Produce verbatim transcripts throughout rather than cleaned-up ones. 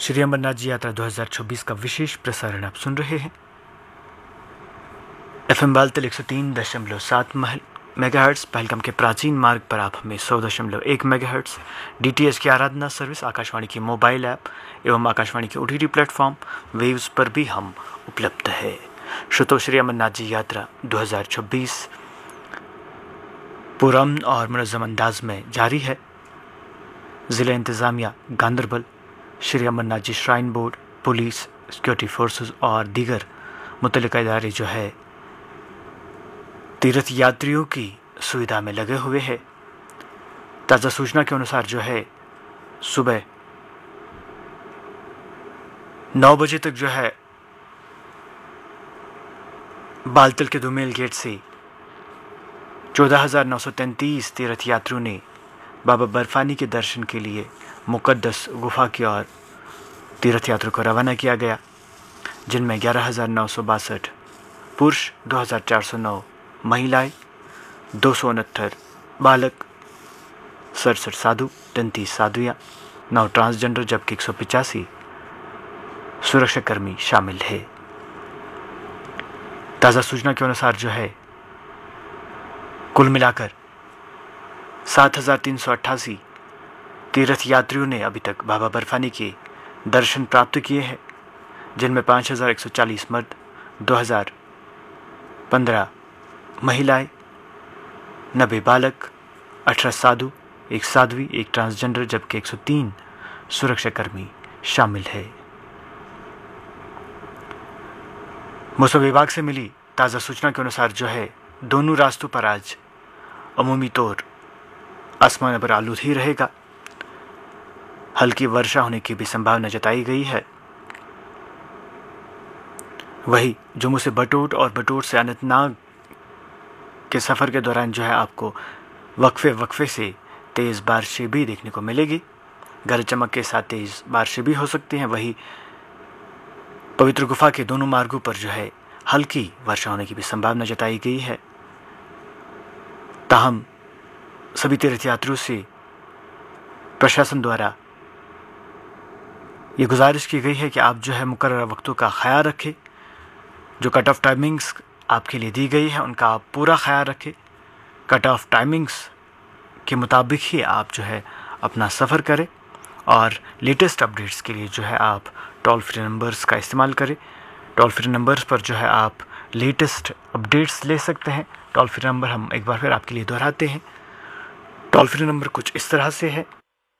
श्री अमरनाथ जी यात्रा दो हज़ार चौबीस का विशेष प्रसारण आप सुन रहे हैं। एफ एम बालतल एक सौ तीन दशमलव सात मेगाहर्ट्ज पहलगाम के प्राचीन मार्ग पर आप हमें सौ दशमलव एक मेगाहर्ट्ज डी टी एच की आराधना सर्विस, आकाशवाणी की मोबाइल ऐप एवं आकाशवाणी के O T T platform waves पर भी हम उपलब्ध है। श्रोतो, श्री अमरनाथ जी यात्रा दो हज़ार चौबीस पुरअमन और मुनज़्ज़म अंदाज में जारी है। ज़िला इंतज़ामिया Ganderbal, Shri Amarnath ji shrine board, police, security forces और दीगर मुतल्लिका इदारे जो है तीर्थ यात्रियों की सुविधा में लगे हुए हैं। ताज़ा सूचना के अनुसार जो है सुबह नौ बजे तक जो है बालतल के दुमेल गेट से चौदह हजार नौ सौ तैंतीस तीर्थ यात्रियों ने बाबा बर्फानी के दर्शन के लिए मुक़द्दस गुफा की ओर तीर्थ यात्रा को रवाना किया गया, जिनमें ग्यारह हजार नौ सौ बासठ पुरुष, दो हजार चार सौ नौ महिलाएं, दो सौ उनहत्तर बालक, सड़सठ साधु, तैंतीस साधुयाँ, नौ ट्रांसजेंडर जबकि एक सौ पिचासी सुरक्षाकर्मी शामिल है। ताज़ा सूचना के अनुसार जो है कुल मिलाकर सात हजार तीन सौ अट्ठासी तीर्थ यात्रियों ने अभी तक बाबा बर्फानी के दर्शन प्राप्त किए हैं, जिनमें पाँच हजार एक सौ चालीस मर्द, दो हजार पंद्रह महिलाएं, नब्बे बालक, अठारह साधु, एक साध्वी, एक ट्रांसजेंडर जबकि एक सौ तीन सुरक्षाकर्मी शामिल है। मौसम विभाग से मिली ताज़ा सूचना के अनुसार जो है दोनों रास्तों पर आज अमूमी तौर आसमान पर आलूद ही रहेगा। हल्की वर्षा होने की भी संभावना जताई गई है। वही जम्मू से बटोट और बटोट से अनंतनाग के सफ़र के दौरान जो है आपको वक्फे वक्फे से तेज़ बारिशें भी देखने को मिलेगी। गरज चमक के साथ तेज़ बारिशें भी हो सकती हैं। वही पवित्र गुफा के दोनों मार्गों पर जो है हल्की वर्षा होने की भी संभावना जताई गई है। ताहम सभी तीर्थयात्रियों से प्रशासन द्वारा ये गुजारिश की गई है कि आप जो है मुकर्रर वक्तों का ख्याल रखें। जो कट ऑफ टाइमिंग्स आपके लिए दी गई है उनका आप पूरा ख्याल रखें। कट ऑफ टाइमिंग्स के मुताबिक ही आप जो है अपना सफ़र करें और लेटेस्ट अपडेट्स के लिए जो है आप टोल फ्री नंबर्स का इस्तेमाल करें। टोल फ्री नंबर्स पर जो है आप लेटेस्ट अपडेट्स ले सकते हैं। टोल फ्री नंबर हम एक बार फिर आपके लिए दोहराते हैं। टोल फ्री नंबर कुछ इस तरह से है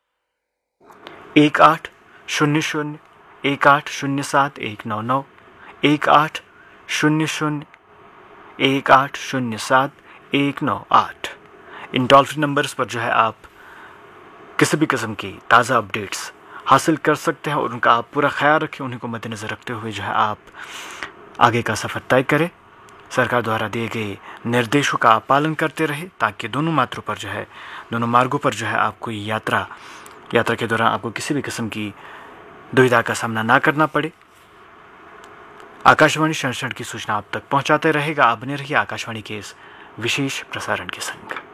एक आठ शून्य शून्य एक आठ शून्य सात एक नौ नौ, एक आठ शून्य शून्य एक आठ शून्य सात एक नौ आठ। इन टोल फ्री नंबर्स पर जो है आप किसी भी किस्म की ताज़ा अपडेट्स हासिल कर सकते हैं और उनका आप पूरा ख्याल रखें। उन्हीं को मद्देनज़र रखते हुए जो है आप आगे का सफ़र तय करें। सरकार द्वारा दिए गए निर्देशों का आप पालन करते रहे ताकि दोनों मार्गों पर जो है दोनों मार्गों पर जो है आपको यात्रा यात्रा के दौरान आपको किसी भी किस्म की दुविधा का सामना ना करना पड़े। आकाशवाणी क्षण क्षण की सूचना आप तक पहुंचाते रहेगा। आप बने रहिए आकाशवाणी के इस विशेष प्रसारण के संग।